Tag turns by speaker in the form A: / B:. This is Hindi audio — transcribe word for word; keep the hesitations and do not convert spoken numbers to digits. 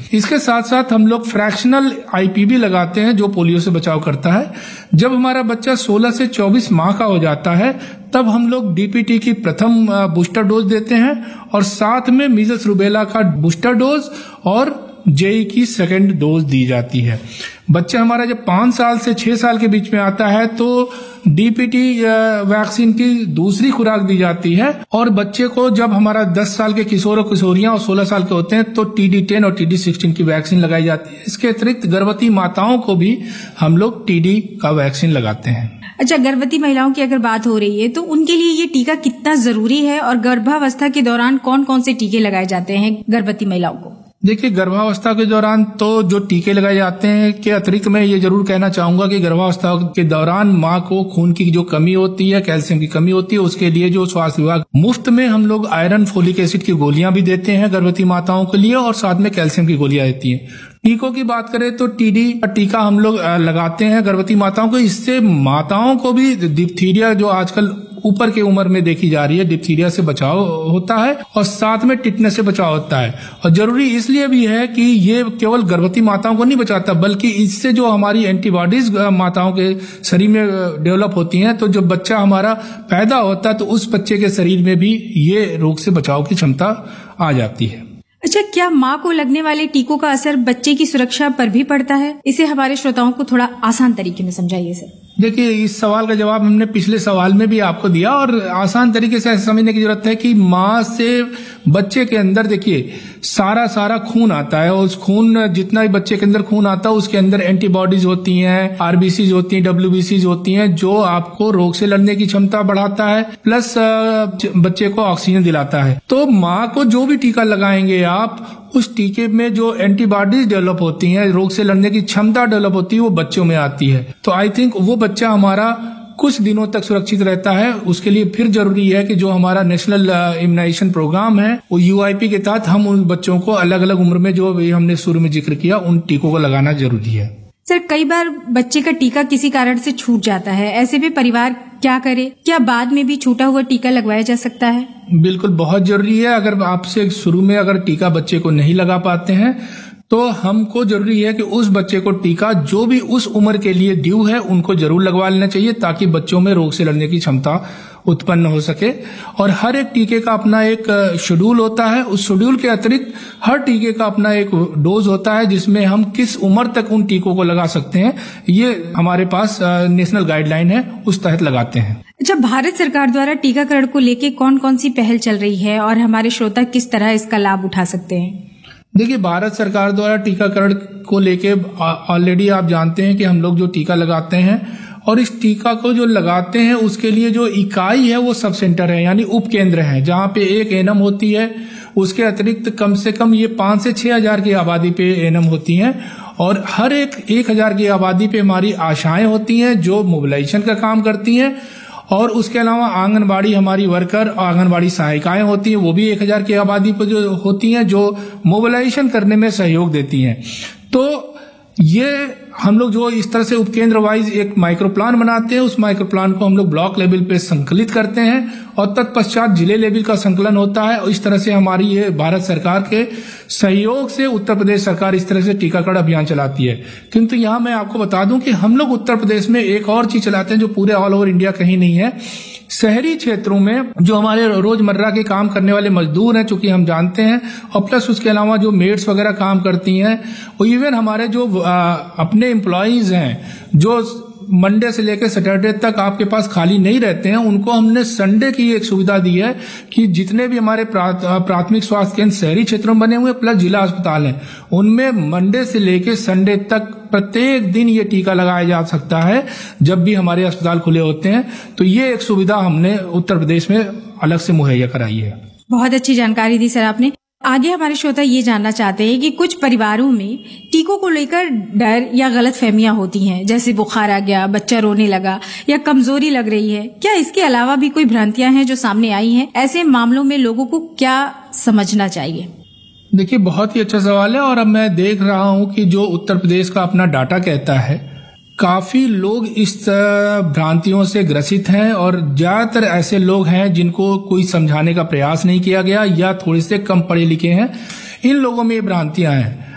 A: इसके साथ साथ हम लोग फ्रैक्शनल आईपीवी लगाते हैं जो पोलियो से बचाव करता है। जब हमारा बच्चा सोलह से चौबीस माह का हो जाता है तब हम लोग डीपीटी की प्रथम बूस्टर डोज देते हैं और साथ में मीजल्स रूबेला का बूस्टर डोज और जेई की सेकेंड डोज दी जाती है। बच्चा हमारा जब पांच साल से छह साल के बीच में आता है तो डीपीटी वैक्सीन की दूसरी खुराक दी जाती है और बच्चे को जब हमारा दस साल के किशोर और किशोरियां और सोलह साल के होते हैं तो टीडी टेन और टीडी सिक्सटीन की वैक्सीन लगाई जाती है। इसके अतिरिक्त गर्भवती माताओं को भी हम लोग टीडी का वैक्सीन लगाते हैं।
B: अच्छा, गर्भवती महिलाओं की अगर बात हो रही है तो उनके लिए ये टीका कितना जरूरी है और गर्भावस्था के दौरान कौन कौन से टीके लगाए जाते हैं गर्भवती महिलाओं को?
A: देखिए, गर्भावस्था के दौरान तो जो टीके लगाए जाते हैं के अतिरिक्त मैं ये जरूर कहना चाहूंगा कि गर्भावस्था के दौरान माँ को खून की जो कमी होती है, कैल्शियम की कमी होती है, उसके लिए जो स्वास्थ्य विभाग मुफ्त में हम लोग आयरन फोलिक एसिड की गोलियां भी देते हैं गर्भवती माताओं के लिए और साथ में कैल्शियम की गोलियां देती हैं। टीकों की बात करें तो टीडी का टीका हम लोग लगाते हैं गर्भवती माताओं को। इससे माताओं को भी डिप्थीरिया जो आजकल ऊपर की उम्र में देखी जा रही है, डिप्थीरिया से बचाव होता है और साथ में टिटनेस से बचाव होता है। और जरूरी इसलिए भी है कि ये केवल गर्भवती माताओं को नहीं बचाता बल्कि इससे जो हमारी एंटीबॉडीज माताओं के शरीर में डेवलप होती हैं तो जब बच्चा हमारा पैदा होता है तो उस बच्चे के शरीर में भी ये रोग से बचाव की क्षमता आ जाती है।
B: अच्छा, क्या माँ को लगने वाले टीकों का असर बच्चे की सुरक्षा पर भी पड़ता है? इसे हमारे श्रोताओं को थोड़ा आसान तरीके में समझाइए सर।
A: देखिए, इस सवाल का जवाब हमने पिछले सवाल में भी आपको दिया और आसान तरीके से समझने की जरूरत है कि माँ से बच्चे के अंदर देखिए सारा सारा खून आता है और उस खून जितना भी बच्चे के अंदर खून आता है उसके अंदर एंटीबॉडीज होती हैं, आरबीसीज होती हैं, डब्ल्यूबीसीज होती हैं जो आपको रोग से लड़ने की क्षमता बढ़ाता है प्लस बच्चे को ऑक्सीजन दिलाता है। तो माँ को जो भी टीका लगाएंगे आप उस टीके में जो एंटीबॉडीज डेवलप होती हैं, रोग से लड़ने की क्षमता डेवलप होती है वो बच्चों में आती है। तो आई थिंक वो बच्चा हमारा कुछ दिनों तक सुरक्षित रहता है। उसके लिए फिर जरूरी है कि जो हमारा नेशनल इम्यूनाइजेशन प्रोग्राम है वो यूआईपी के तहत हम उन बच्चों को अलग अलग उम्र में जो हमने शुरू में जिक्र किया उन टीकों को लगाना जरूरी है।
B: सर, कई बार बच्चे का टीका किसी कारण से छूट जाता है, ऐसे में परिवार क्या करे? क्या बाद में भी छूटा हुआ टीका लगवाया जा सकता है?
A: बिल्कुल, बहुत जरूरी है। अगर आपसे शुरू में अगर टीका बच्चे को नहीं लगा पाते हैं तो हमको जरूरी है कि उस बच्चे को टीका जो भी उस उम्र के लिए ड्यू है उनको जरूर लगवा लेना चाहिए ताकि बच्चों में रोग से लड़ने की क्षमता उत्पन्न हो सके। और हर एक टीके का अपना एक शेड्यूल होता है, उस शेड्यूल के अतिरिक्त हर टीके का अपना एक डोज होता है जिसमें हम किस उम्र तक उन टीकों को लगा सकते हैं ये हमारे पास नेशनल गाइडलाइन है, उस तहत लगाते हैं।
B: अच्छा, भारत सरकार द्वारा टीकाकरण को लेके कौन कौन सी पहल चल रही है और हमारे श्रोता किस तरह इसका लाभ उठा सकते हैं?
A: देखिए, भारत सरकार द्वारा टीकाकरण को लेके ऑलरेडी आप जानते हैं कि हम लोग जो टीका लगाते हैं और इस टीका को जो लगाते हैं उसके लिए जो इकाई है वो सब सेंटर है यानी उप केंद्र है जहां पे एक एनम होती है। उसके अतिरिक्त कम से कम ये पांच से छह हजार की आबादी पे एनम होती हैं और हर एक एक हजार की आबादी पे हमारी आशाएं होती हैं जो मोबिलाइजेशन का काम करती हैं और उसके अलावा आंगनबाड़ी हमारी वर्कर आंगनबाड़ी सहायिकाएं होती हैं वो भी एक हजार की आबादी पर जो होती हैं जो मोबिलाइजेशन करने में सहयोग देती हैं। तो ये हम लोग जो इस तरह से उपकेंद्र वाइज एक माइक्रो प्लान बनाते हैं उस माइक्रो प्लान को हम लोग ब्लॉक लेवल पे संकलित करते हैं और तत्पश्चात जिले लेवल का संकलन होता है और इस तरह से हमारी ये भारत सरकार के सहयोग से उत्तर प्रदेश सरकार इस तरह से टीकाकरण अभियान चलाती है। किंतु यहाँ मैं आपको बता दूं कि हम लोग उत्तर प्रदेश में एक और चीज चलाते हैं जो पूरे ऑल ओवर इंडिया कहीं नहीं है। शहरी क्षेत्रों में जो हमारे रोजमर्रा के काम करने वाले मजदूर हैं चूंकि हम जानते हैं और प्लस उसके अलावा जो मेड्स वगैरह काम करती हैं और इवन हमारे जो आ, अपने एम्प्लॉयज हैं जो मंडे से लेकर सैटरडे तक आपके पास खाली नहीं रहते हैं उनको हमने संडे की एक सुविधा दी है कि जितने भी हमारे प्राथमिक स्वास्थ्य केंद्र शहरी क्षेत्रों में बने हुए प्लस जिला अस्पताल हैं उनमें मंडे से लेकर संडे तक प्रत्येक दिन ये टीका लगाया जा सकता है जब भी हमारे अस्पताल खुले होते हैं। तो ये एक सुविधा हमने उत्तर प्रदेश में अलग से मुहैया कराई है।
B: बहुत अच्छी जानकारी दी सर आपने। आगे हमारे श्रोता ये जानना चाहते हैं कि कुछ परिवारों में टीकों को लेकर डर या गलत फहमियां होती हैं, जैसे बुखार आ गया, बच्चा रोने लगा या कमजोरी लग रही है। क्या इसके अलावा भी कोई भ्रांतियां हैं जो सामने आई हैं? ऐसे मामलों में लोगों को क्या समझना चाहिए?
A: देखिए, बहुत ही अच्छा सवाल है और अब मैं देख रहा हूं कि जो उत्तर प्रदेश का अपना डाटा कहता है काफी लोग इस भ्रांतियों से ग्रसित हैं और ज्यादातर ऐसे लोग हैं जिनको कोई समझाने का प्रयास नहीं किया गया या थोड़े से कम पढ़े लिखे हैं। इन लोगों में ये भ्रांतियां हैं।